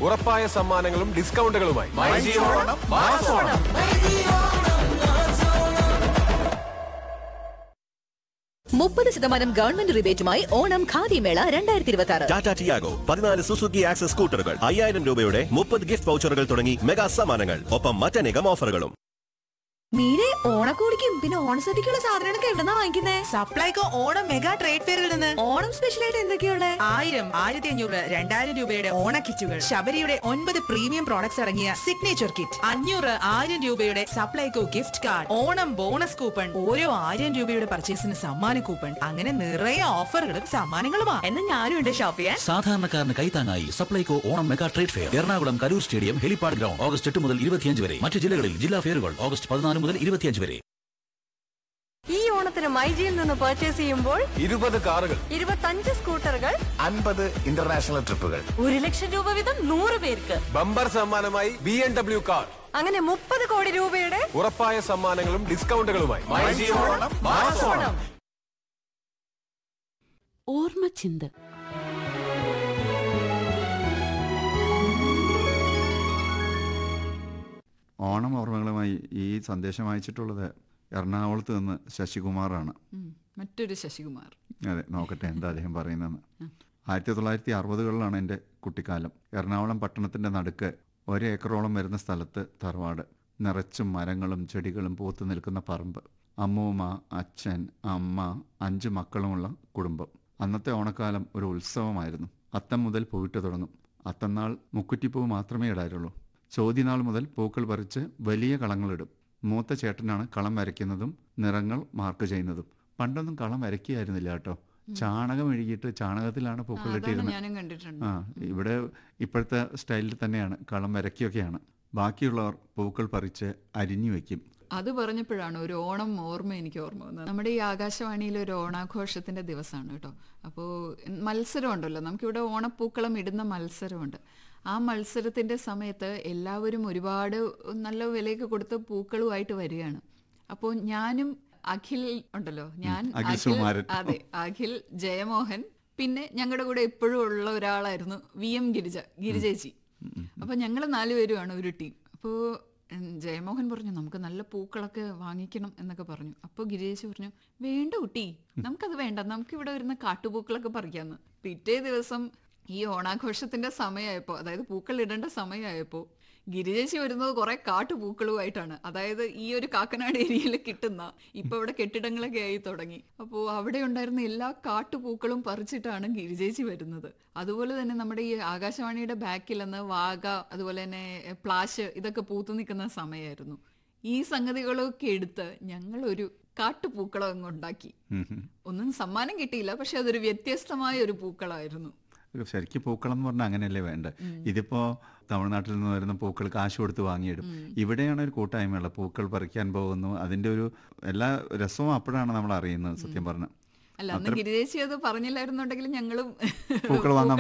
ഉറപ്പായ സമ്മാനങ്ങളും ഡിസ്കൗണ്ടുകളുമായി. 30% ഗവൺമെന്റ് റിബേറ്റുമായി ഓണം ഖാദി മേള 2026. ടാറ്റ ടിയാഗോ 14 സുസുക്കി ആക്സസ് സ്കൂട്ടറുകൾ 5000 രൂപയുടെ 30 ഗിഫ്റ്റ് വൗച്ചറുകൾ തുടങ്ങി മെഗാ സമ്മാനങ്ങൾ. ഒപ്പം മറ്റനേകം ഓഫറുകളും. മീരെ ഓണക്കോടിക്കും പിന്നെ ഓണസദ്യക്കുള്ള സാധനങ്ങളൊക്കെ എവിടെന്നാ വാങ്ങിക്കുന്നേ? സപ്ലൈകോ ഓണം മെഗാ ട്രേഡ് ഫെയറിൽ നിന്ന്. ഓണം സ്പെഷ്യൽ ആയിട്ട് എന്തൊക്കെയുള്ള? 1000, 1500, 2000 രൂപയുടെ ഓണ കിറ്റുകൾ, ശബരിയുടെ 9 പ്രീമിയം പ്രോഡക്ട്സ് അടങ്ങിയ സിഗ്നേച്ചർ കിറ്റ്, 500, 1000 രൂപയുടെ Supplyco gift card, Onam bonus coupon, ഓരോ 1000 രൂപയുടെ പർച്ചേസിന് സമ്മാന കൂപ്പൺ, അങ്ങനെ നിറയെ ഓഫറുകളും സമ്മാനങ്ങളുമാ. എന്നാ ഞാനും ഉണ്ട് ഷോപ്പ് ചെയ്യാൻ. സാധാരണക്കാരന് കൈത്താങ്ങായി Supplyco Onam mega trade fair Ernakulam Karur stadium helipad ground August 8 മുതൽ 25 വരെ. മറ്റു ജില്ലകളിൽ ജില്ലാ ഫെയറുകൾ ഓഗസ്റ്റ് 14 മുതൽ 25 വരെ. ഈ ഓണത്തിന് മൈജിയിൽ നിന്ന് പർച്ചേസ് ചെയ്യുമ്പോൾ 20 കാറുകൾ, 25 സ്കൂട്ടറുകൾ, 50 ഇന്റർനാഷണൽ ട്രിപ്പുകൾ, 1,00,000 രൂപ വീതം 100 പേർക്ക്. ബമ്പർ സമ്മാനമായി BMW കാർ. അങ്ങനെ 30 കോടി രൂപയുടെ ഉറപ്പായ സമ്മാനങ്ങളും ഡിസ്കൗണ്ടുകളുമായി. ഓർമ്മചിന്ത്. ഓണം ഓർമ്മകളുമായി ഈ സന്ദേശം അയച്ചിട്ടുള്ളത് എറണാകുളത്ത് നിന്ന് ശശികുമാറാണ്. മറ്റൊരു ശശികുമാർ. അതെ, നോക്കട്ടെ എന്താ അദ്ദേഹം പറയുന്നതെന്ന്. 1960കളിലാണ് എൻ്റെ കുട്ടിക്കാലം. എറണാകുളം പട്ടണത്തിൻ്റെ നടുക്ക് 1 ഏക്കറോളം വരുന്ന സ്ഥലത്ത് തറവാട്. നിറച്ചും മരങ്ങളും ചെടികളും പൂത്തു നിൽക്കുന്ന പറമ്പ്. അമ്മൂമ്മ, അച്ഛൻ, അമ്മ, 5 മക്കളുമുള്ള കുടുംബം. അന്നത്തെ ഓണക്കാലം ഒരു ഉത്സവമായിരുന്നു. അത്തം മുതൽ പൂവിട്ട് തുടങ്ങും. അത്തന്നാൾ മുക്കുറ്റിപ്പൂ മാത്രമേ ഇടാറുള്ളൂ. ചോദ്യനാൾ മുതൽ പൂക്കൾ പറിച്ച് വലിയ കളങ്ങളിടും. മൂത്ത ചേട്ടനാണ് കളം വരയ്ക്കുന്നതും നിറങ്ങൾ മാർക്ക് ചെയ്യുന്നതും. പണ്ടൊന്നും കളം വരയ്ക്കുകയായിരുന്നില്ല കേട്ടോ. ചാണകം എഴുകിയിട്ട് ചാണകത്തിലാണ് പൂക്കൾ ഇട്ടിരുന്നത്. ഇവിടെ ഇപ്പോഴത്തെ സ്റ്റൈലിൽ തന്നെയാണ്, കളം വരയ്ക്കുകയൊക്കെയാണ്. ബാക്കിയുള്ളവർ പൂക്കൾ പറിച്ച് അരിഞ്ഞു വയ്ക്കും. അത് പറഞ്ഞപ്പോഴാണ് ഒരു ഓണം ഓർമ്മ എനിക്ക് ഓർമ്മ വന്നത്. നമ്മുടെ ഈ ആകാശവാണിയിൽ ഒരു ഓണാഘോഷത്തിന്റെ ദിവസമാണ് കേട്ടോ. അപ്പോൾ മത്സരം ഉണ്ടല്ലോ, നമുക്കിവിടെ ഓണപ്പൂക്കളം ഇടുന്ന മത്സരമുണ്ട്. ആ മത്സരത്തിന്റെ സമയത്ത് എല്ലാവരും ഒരുപാട് നല്ല വിലയൊക്കെ കൊടുത്ത് പൂക്കളുമായിട്ട് വരികയാണ്. അപ്പോൾ ഞാനും അഖിൽ ഉണ്ടല്ലോ, അതെ, അഖിൽ, ജയമോഹൻ, പിന്നെ ഞങ്ങളുടെ കൂടെ എപ്പോഴും ഉള്ള ഒരാളായിരുന്നു VM ഗിരിജേച്ചി. അപ്പോൾ ഞങ്ങൾ 4 പേരുമാണ് ഒരു ടീം. അപ്പോൾ ജയമോഹൻ പറഞ്ഞു നമുക്ക് നല്ല പൂക്കളൊക്കെ വാങ്ങിക്കണം എന്നൊക്കെ പറഞ്ഞു. അപ്പോൾ ഗിരിജേച്ചി പറഞ്ഞു വേണ്ട കുട്ടി, നമുക്കത് വേണ്ട, നമുക്കിവിടെ വരുന്ന കാട്ടുപൂക്കളൊക്കെ പറിക്കാമെന്ന്. പിറ്റേ ദിവസം ഈ ഓണാഘോഷത്തിന്റെ സമയമായപ്പോൾ, അതായത് പൂക്കൾ ഇടേണ്ട സമയമായപ്പോൾ, ഗിരിജേച്ചി വരുന്നത് കുറെ കാട്ടുപൂക്കളുമായിട്ടാണ്. അതായത് ഈ ഒരു കാക്കനാട് ഏരിയയിൽ കിട്ടുന്ന, ഇപ്പൊ ഇവിടെ കെട്ടിടങ്ങളൊക്കെ ആയി തുടങ്ങി. അപ്പോൾ അവിടെ ഉണ്ടായിരുന്ന എല്ലാ കാട്ടുപൂക്കളും പറിച്ചിട്ടാണ് ഗിരിജേച്ചി വരുന്നത്. അതുപോലെ തന്നെ നമ്മുടെ ഈ ആകാശവാണിയുടെ ബാക്കിൽ നിന്ന് വാഗ, അതുപോലെ തന്നെ പ്ലാശ്, ഇതൊക്കെ പൂത്തു നിൽക്കുന്ന സമയമായിരുന്നു. ഈ സംഗതികളൊക്കെ എടുത്ത് ഞങ്ങളൊരു കാട്ടുപൂക്കളം അങ്ങ് ഉണ്ടാക്കി. ഒന്നും സമ്മാനം കിട്ടിയില്ല, പക്ഷെ അതൊരു വ്യത്യസ്തമായ ഒരു പൂക്കളമായിരുന്നു. ശരിക്കും പൂക്കളം എന്ന് പറഞ്ഞാൽ അങ്ങനെയല്ലേ വേണ്ടത്. ഇതിപ്പോൾ തമിഴ്നാട്ടിൽ നിന്ന് വരുന്ന പൂക്കൾ കാശ് കൊടുത്ത് വാങ്ങിയിടും. ഇവിടെയാണ് ഒരു കൂട്ടായ്മയുള്ള പൂക്കൾ പറിക്കാൻ പോകുന്നു. അതിൻ്റെ ഒരു എല്ലാ രസവും അപ്പോഴാണ് നമ്മൾ അറിയുന്നത് സത്യം പറഞ്ഞാൽ. അല്ല, അന്ന് ഗിരിജേച്ചി അത് പറഞ്ഞില്ലായിരുന്നുണ്ടെങ്കിൽ ഞങ്ങളും പൂക്കൾ വാങ്ങാൻ